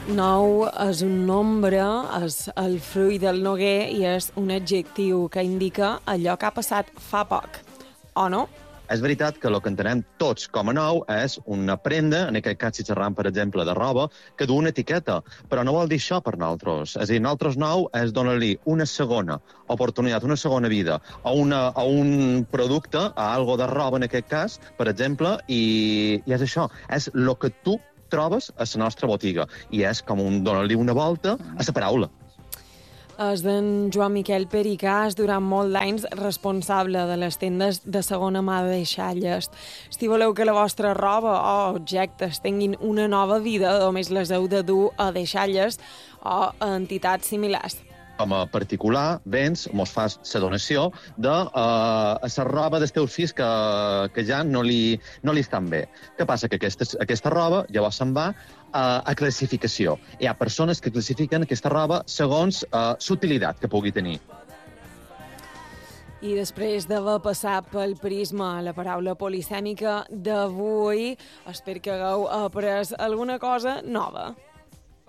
Nou és un nombre, és el fruit del noguer i és un adjectiu que indica allò que ha passat fa poc, o no? És veritat que el que entenem tots com a nou és una prenda, en aquest cas si xerram, per exemple, de roba, que du una etiqueta, però no vol dir això per nosaltres. És a dir, nosaltres nou és donar-li una segona oportunitat, una segona vida a un producte, a algo de roba en aquest cas, per exemple, i és això, és el que tu trobes a la nostra botiga, i és com donar-li una volta a la paraula. És d'en Joan Miquel Pericàs, durant molt d'anys responsable de les tendes de segona mà de deixalles. Si voleu que la vostra roba o objectes tinguin una nova vida, només les heu de dur a deixalles o a entitats similars. Com a particular, vens, mos fas la donació de la roba dels teus fills que ja no li estan bé. Què passa? Que aquesta roba llavors se'n va a classificació. Hi ha persones que classifiquen aquesta roba segons l'utilitat que pugui tenir. I després d'haver passat pel prisma la paraula polisèmica d'avui, espero que hagueu après alguna cosa nova.